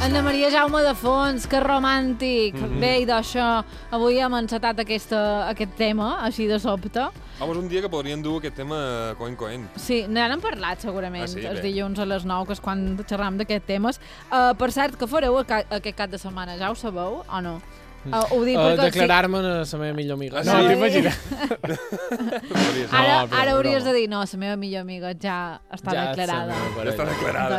Anna Maria Jaume de Fons, que romàntic. Bé, i d'això, avui hem encetat aquest tema, així de sobte. Home, és un dia que podrien dur aquest tema coent. Sí, n'hem parlat segurament, els dilluns a les 9, que és quan xerram d'aquests temes. Per cert, què fareu aquest cap de setmana? Ja ho sabeu o no? Ho dic perquè... Declarar-me la meva millor amiga. No, t'imagines? Ara hauries de dir, no, la meva millor amiga ja està declarada. Ja està declarada.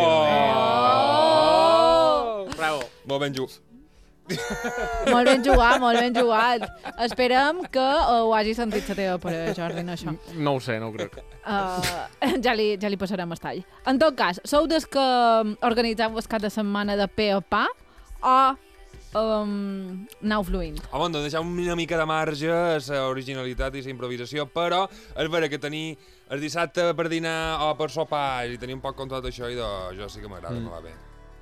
Bravo. Molt ben jugat. Molt ben jugat. Esperem que ho hagi sentit la teva parella, Jordi, no això. No ho sé, no ho crec. Ja li passarem el tall. En tot cas, sou des que organitzeu el cap de setmana de pe a pa o anau fluint? Home, doncs deixem una mica de marge a la originalitat i la improvisació, però és vera que tenir el dissabte per dinar o per sopar i tenir un poc controlat això, i jo sí que m'agrada, me va bé.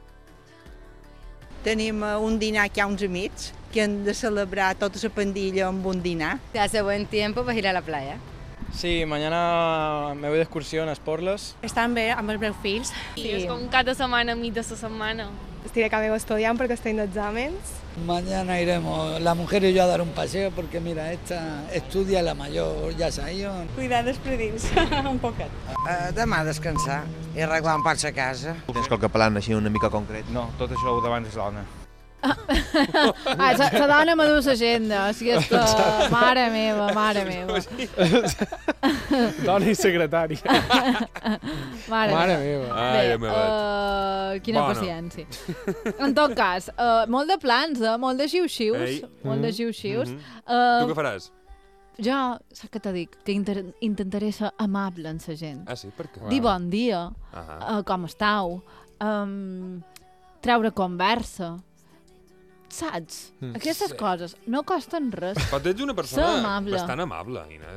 Tenim un dinar aquí a uns amics que han de celebrar tota la pandilla amb un dinar. Hace buen tiempo para ir a la playa. Sí, mañana me voy de excursión a Esporles. Estan bé amb els meus fills. Sí, és com un cap de setmana, mig de la setmana. Estic acabant estudiant porque estoy en exámenes. Mañana iremos la mujer y yo a dar un paseo porque mira, esta estudia, la mayor ya se ha ido. Cuidar dels predins, un poquet. Demà descansar i arreglar un poc a casa. Tens qualque plan així una mica concret? No, tot això ho davant és dona. La dona m'ha dut l'agenda, o sigui, és que... Mare meva. Dona i secretària. Mare meva. Bé, quina paciència. En tot cas, molt de plans, molt de xiu-xius. Molt de xiu-xius. Tu què faràs? Jo, saps què t'ho dic? Que intentaré ser amable amb la gent. Ah, sí? Per què? Dir bon dia, com estàu, treure conversa, saps? Aquestes coses no costen res. Però ets una persona bastant amable, Ina.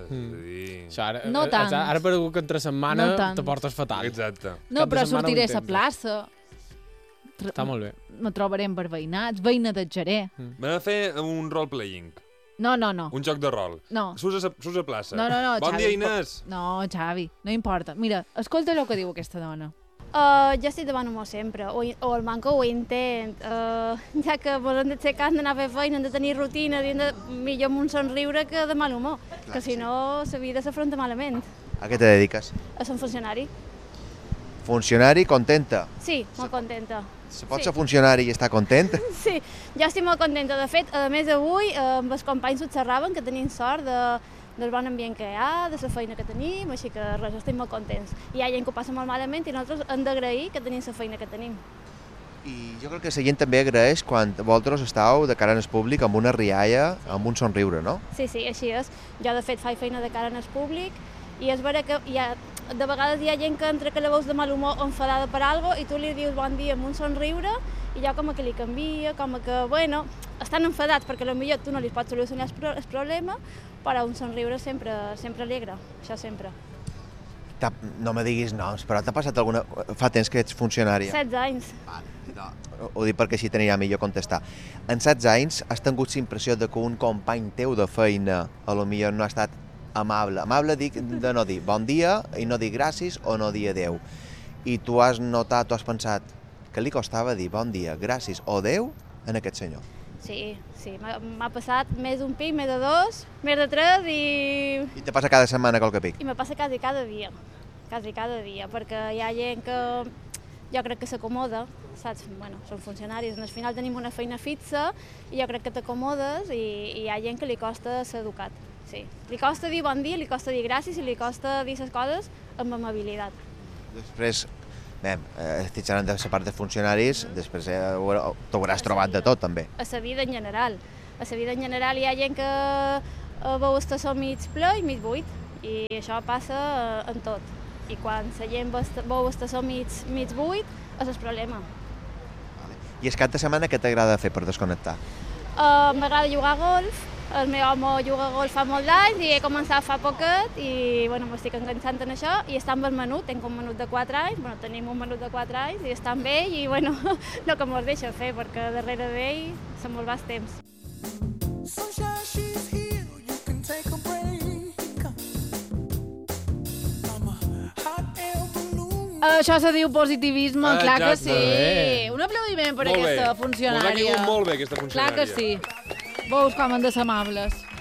No tant. Ara per algú que entre setmana te portes fatal. Exacte. No, però sortiré a la plaça. Està molt bé. Me trobarem per veïnats, veïna de Geré. M'ha de fer un role-playing. No. Un joc de rol. No. Surts a plaça. No, Bon dia, Inés. No, Xavi, no importa. Mira, escolta el que diu aquesta dona. Jo estic de bon humor sempre, o almenys ho intent. Ja que ens hem d'aixecar, hem d'anar a fer feina, hem de tenir rutina, millor amb un somriure que de mal humor, que si no la vida s'afronta malament. A què te dediques? A ser un funcionari. Funcionari, contenta? Sí, molt contenta. Se pot ser funcionari i estar content? Sí, jo estic molt contenta. De fet, a més avui, amb els companys s'observaven que tenim sort del bon ambient que hi ha, de la feina que tenim, així que res, estem molt contents. Hi ha gent que ho passa molt malament i nosaltres hem d'agrair que tenim la feina que tenim. I jo crec que la gent també agraeix quan vosaltres esteu de cara al públic amb una rialla, amb un somriure, no? Sí, així és. Jo, de fet, faig feina de cara al públic i és vera que de vegades hi ha gent que entra que la veus de mal humor o enfadada per alguna cosa i tu li dius bon dia amb un somriure i ja com que li canvia, com que, bueno, estan enfadats perquè potser tu no li pots solucionar el problema, però un somriure sempre alegra, això sempre. No me diguis noms, però t'ha passat alguna... Fa temps que ets funcionària. 16 anys. Ho dic perquè així t'anirà millor contestar. En 16 anys has tingut la impressió que un company teu de feina potser no ha estat amable. Amable dic de no dir bon dia i no dir gràcies o no dir adeu. I tu has notat, tu has pensat que li costava dir bon dia, gràcies o adeu en aquest senyor. Sí, m'ha passat més d'un pic, més de dos, més de tres i... I te passa cada setmana qualque pic? I me passa quasi cada dia, perquè hi ha gent que jo crec que s'acomoda, saps? Bueno, són funcionaris, al final tenim una feina fixa i jo crec que t'acomodes i hi ha gent que li costa ser educat. Sí. Li costa dir bon dia, li costa dir gràcies i li costa dir les coses amb amabilitat. Després, estic xerrant de la part de funcionaris, després t'ho hauràs trobat de tot, també. A la vida en general. A la vida en general hi ha gent que veu el tassó mig ple i mig buit, i això passa en tot. I quan la gent veu el tassó mig buit, és el problema. I el cap de setmana què t'agrada fer per desconnectar? M'agrada jugar a golf. El meu home juga a golf fa molt d'anys i he començat fa poquet i m'estic enganxant en això i està amb el menut, tenc un menut de 4 anys, tenim un menut de 4 anys i està amb ell i no que mos deixa fer perquè darrere d'ell se mos va el temps. Això se diu positivisme, clar que sí. Un aplaudiment per Molt bé. aquesta Us ha funcionària. caigut molt bé, aquesta funcionària. Clar que sí. Veus com han de ser amables.